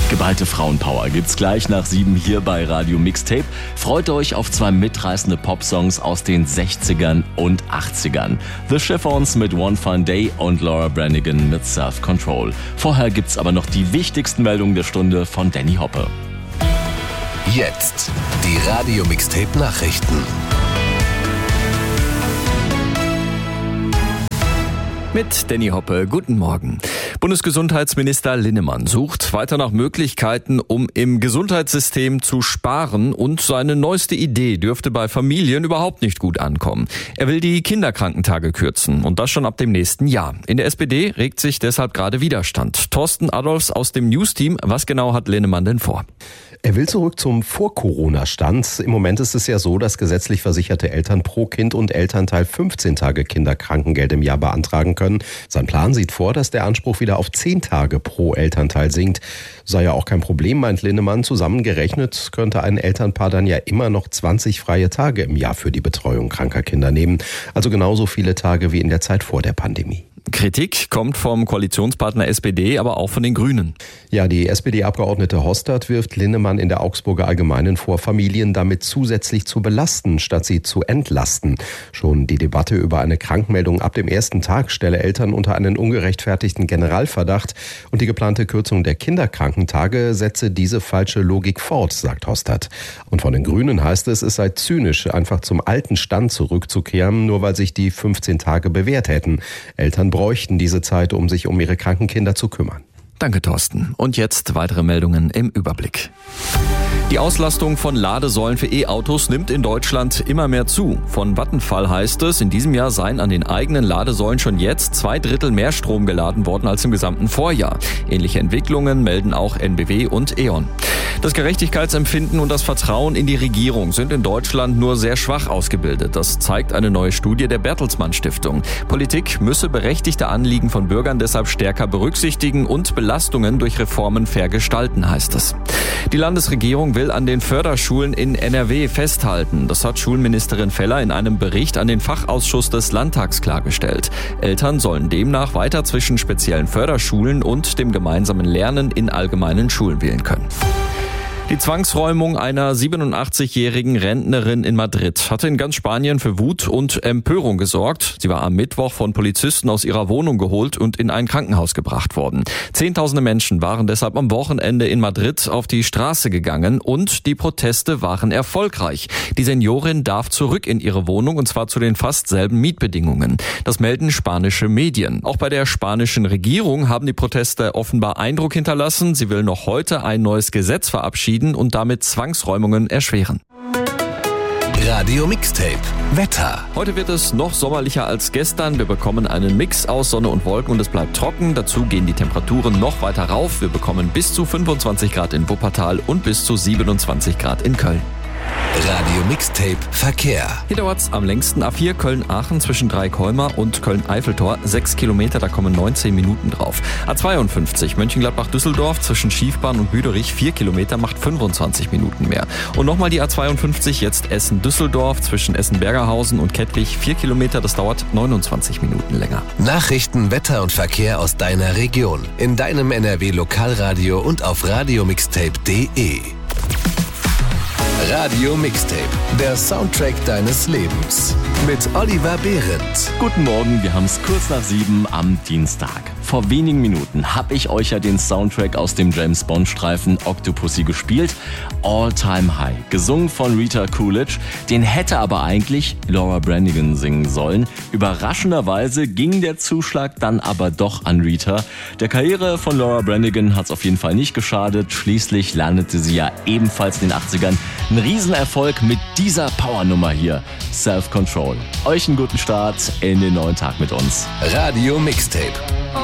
Geballte Frauenpower gibt's gleich nach 7 hier bei Radio Mixtape. Freut euch auf 2 mitreißende Popsongs aus den 60ern und 80ern. The Chiffons mit One Fun Day und Laura Branigan mit Self Control. Vorher gibt's aber noch die wichtigsten Meldungen der Stunde von Danny Hoppe. Jetzt die Radio Mixtape Nachrichten. Mit Danny Hoppe, guten Morgen. Bundesgesundheitsminister Linnemann sucht weiter nach Möglichkeiten, um im Gesundheitssystem zu sparen, und seine neueste Idee dürfte bei Familien überhaupt nicht gut ankommen. Er will die Kinderkrankentage kürzen, und das schon ab dem nächsten Jahr. In der SPD regt sich deshalb gerade Widerstand. Thorsten Adolfs aus dem News-Team, was genau hat Linnemann denn vor? Er will zurück zum Vor-Corona-Stand. Im Moment ist es ja so, dass gesetzlich versicherte Eltern pro Kind und Elternteil 15 Tage Kinderkrankengeld im Jahr beantragen können. Sein Plan sieht vor, dass der Anspruch wieder auf 10 Tage pro Elternteil sinkt. Sei ja auch kein Problem, meint Linnemann. Zusammengerechnet könnte ein Elternpaar dann ja immer noch 20 freie Tage im Jahr für die Betreuung kranker Kinder nehmen. Also genauso viele Tage wie in der Zeit vor der Pandemie. Kritik kommt vom Koalitionspartner SPD, aber auch von den Grünen. Ja, die SPD-Abgeordnete Hostert wirft Linnemann in der Augsburger Allgemeinen vor, Familien damit zusätzlich zu belasten, statt sie zu entlasten. Schon die Debatte über eine Krankmeldung ab dem ersten Tag stelle Eltern unter einen ungerechtfertigten Generalverdacht. Und die geplante Kürzung der Kinderkrankentage setze diese falsche Logik fort, sagt Hostert. Und von den Grünen heißt es sei zynisch, einfach zum alten Stand zurückzukehren, nur weil sich die 15 Tage bewährt hätten. Eltern bräuchten diese Zeit, um sich um ihre kranken Kinder zu kümmern. Danke, Thorsten. Und jetzt weitere Meldungen im Überblick. Die Auslastung von Ladesäulen für E-Autos nimmt in Deutschland immer mehr zu. Von Vattenfall heißt es, in diesem Jahr seien an den eigenen Ladesäulen schon jetzt 2/3 mehr Strom geladen worden als im gesamten Vorjahr. Ähnliche Entwicklungen melden auch NBW und E.ON. Das Gerechtigkeitsempfinden und das Vertrauen in die Regierung sind in Deutschland nur sehr schwach ausgebildet. Das zeigt eine neue Studie der Bertelsmann Stiftung. Politik müsse berechtigte Anliegen von Bürgern deshalb stärker berücksichtigen und Belastungen durch Reformen fair gestalten, heißt es. Die Landesregierung will an den Förderschulen in NRW festhalten. Das hat Schulministerin Feller in einem Bericht an den Fachausschuss des Landtags klargestellt. Eltern sollen demnach weiter zwischen speziellen Förderschulen und dem gemeinsamen Lernen in allgemeinen Schulen wählen können. Die Zwangsräumung einer 87-jährigen Rentnerin in Madrid hatte in ganz Spanien für Wut und Empörung gesorgt. Sie war am Mittwoch von Polizisten aus ihrer Wohnung geholt und in ein Krankenhaus gebracht worden. Zehntausende Menschen waren deshalb am Wochenende in Madrid auf die Straße gegangen und die Proteste waren erfolgreich. Die Seniorin darf zurück in ihre Wohnung, und zwar zu den fast selben Mietbedingungen. Das melden spanische Medien. Auch bei der spanischen Regierung haben die Proteste offenbar Eindruck hinterlassen. Sie will noch heute ein neues Gesetz verabschieden und damit Zwangsräumungen erschweren. Radio Mixtape Wetter. Heute wird es noch sommerlicher als gestern. Wir bekommen einen Mix aus Sonne und Wolken und es bleibt trocken. Dazu gehen die Temperaturen noch weiter rauf. Wir bekommen bis zu 25 Grad in Wuppertal und bis zu 27 Grad in Köln. Radio Mixtape Verkehr. Hier dauert's am längsten. A4 Köln-Aachen zwischen Dreikolmer und Köln-Eiffeltor. 6 Kilometer, da kommen 19 Minuten drauf. A52 Mönchengladbach-Düsseldorf zwischen Schiefbahn und Büderich. 4 Kilometer, macht 25 Minuten mehr. Und nochmal die A52, jetzt Essen-Düsseldorf zwischen Essen-Bergerhausen und Kettwig. 4 Kilometer, das dauert 29 Minuten länger. Nachrichten, Wetter und Verkehr aus deiner Region. In deinem NRW-Lokalradio und auf radiomixtape.de. Radio Mixtape, der Soundtrack deines Lebens. Mit Oliver Behrendt. Guten Morgen, wir haben es kurz nach 7 am Dienstag. Vor wenigen Minuten habe ich euch ja den Soundtrack aus dem James-Bond-Streifen Octopussy gespielt. All Time High, gesungen von Rita Coolidge. Den hätte aber eigentlich Laura Branigan singen sollen. Überraschenderweise ging der Zuschlag dann aber doch an Rita. Der Karriere von Laura Branigan hat es auf jeden Fall nicht geschadet. Schließlich landete sie ja ebenfalls in den 80ern. Ein Riesenerfolg mit dieser Powernummer hier, Self Control. Euch einen guten Start in den neuen Tag mit uns. Radio Mixtape.